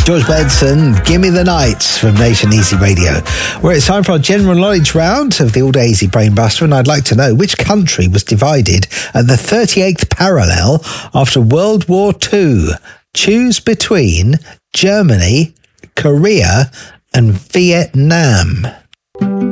George Benson, Gimme the Nights from Nation Easy Radio, where it's time for our general knowledge round of the All Day Easy Brain Buster, and I'd like to know which country was divided at the 38th parallel after World War II. Choose between Germany, Korea and Vietnam.